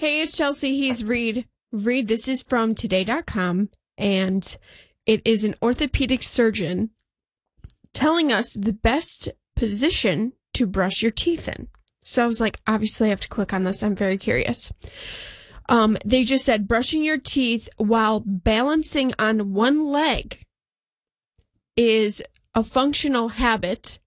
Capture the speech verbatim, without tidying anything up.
Hey, it's Chelsea. He's Reed. Reed, this is from today dot com, and it is an orthopedic surgeon telling us the best position to brush your teeth in. So I was like, obviously I have to click on this. I'm very curious. Um, they just said brushing your teeth while balancing on one leg is a functional habit